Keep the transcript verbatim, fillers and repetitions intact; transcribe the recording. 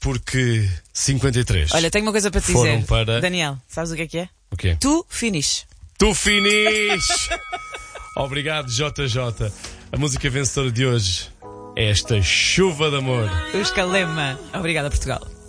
porque cinquenta e três. Olha, tenho uma coisa para te Foram dizer. para- Daniel, sabes o que é que é? O quê? Tu finish. Tu finis! Obrigado, J J. A música vencedora de hoje é esta Chuva de Amor. Os Calema. Obrigada, Portugal.